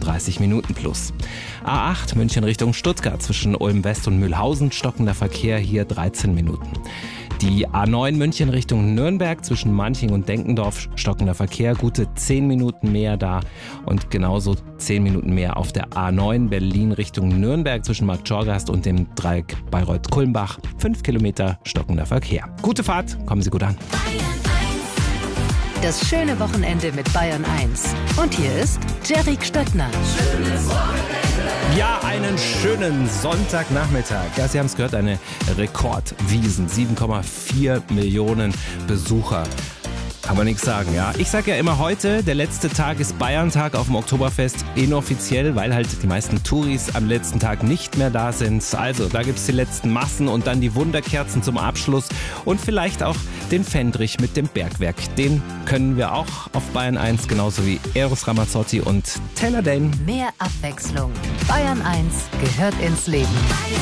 36 Minuten plus. A8 München Richtung Stuttgart zwischen Ulm West und Mühlhausen, stockender Verkehr, hier 13 Minuten. Die A9 München Richtung Nürnberg zwischen Manching und Denkendorf, stockender Verkehr, gute 10 Minuten mehr da und genauso 10 Minuten mehr auf der A9 Berlin Richtung Nürnberg zwischen Marktschorgast und dem Dreieck Bayreuth-Kulmbach, 5 Kilometer stockender Verkehr. Gute Fahrt, kommen Sie gut an. Das schöne Wochenende mit Bayern 1. Und hier ist Jerry Stöckner. Schönes Wochenende. Ja, einen schönen Sonntagnachmittag. Ja, Sie haben es gehört, eine Rekordwiesen. 7,4 Millionen Besucher. Kann man nichts sagen, ja. Ich sage ja immer heute, der letzte Tag ist Bayern-Tag auf dem Oktoberfest, inoffiziell, weil halt die meisten Touris am letzten Tag nicht mehr da sind. Also, da gibt's die letzten Massen und dann die Wunderkerzen zum Abschluss und vielleicht auch den Fendrich mit dem Bergwerk. Den können wir auch auf Bayern 1, genauso wie Eros Ramazzotti und Taylor Dayne. Mehr Abwechslung. Bayern 1 gehört ins Leben.